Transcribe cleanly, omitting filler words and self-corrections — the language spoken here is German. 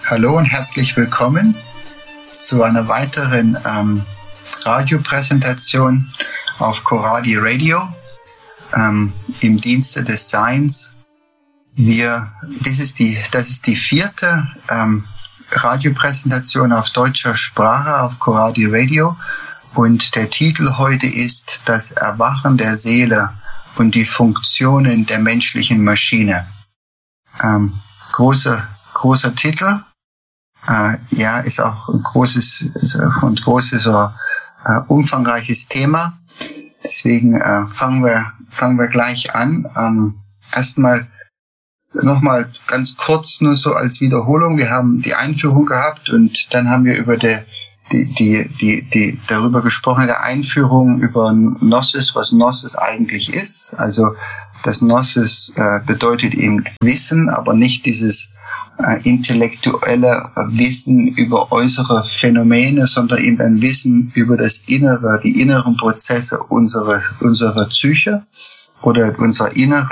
Hallo und herzlich willkommen zu einer weiteren Radiopräsentation auf Coradi Radio im Dienste des Seins. Das ist die vierte Radiopräsentation auf deutscher Sprache auf Coradi Radio und der Titel heute ist Das Erwachen der Seele und die Funktionen der menschlichen Maschine. Großer Titel. Ist auch ein großes umfangreiches Thema. Deswegen fangen wir gleich an. Erstmal nochmal ganz kurz nur so als Wiederholung. Wir haben die Einführung gehabt und dann haben wir über darüber gesprochen, der Einführung über Gnosis, was Gnosis eigentlich ist. Also das Gnosis bedeutet eben Wissen, aber nicht dieses intellektuelle Wissen über äußere Phänomene, sondern eben ein Wissen über das Innere, die inneren Prozesse unserer Psyche oder unserer inneren